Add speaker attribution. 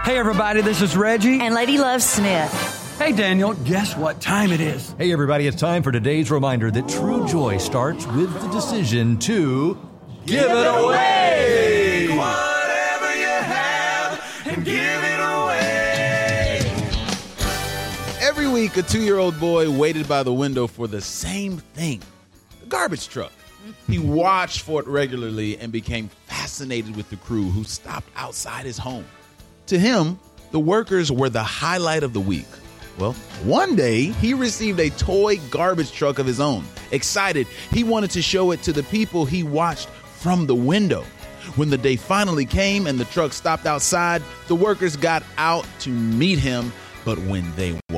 Speaker 1: Hey, everybody, this is Reggie.
Speaker 2: And Lady Love Smith.
Speaker 1: Hey, Daniel, guess what time it is?
Speaker 3: Hey, everybody, it's time for today's reminder that true joy starts with the decision to give it away.
Speaker 4: Take whatever you have and give it away.
Speaker 5: Every week, a 2-year-old boy waited by the window for the same thing, the garbage truck. He watched for it regularly and became fascinated with the crew who stopped outside his home. To him, the workers were the highlight of the week. Well, one day, he received a toy garbage truck of his own. Excited, he wanted to show it to the people he watched from the window. When the day finally came and the truck stopped outside, the workers got out to meet him. But when they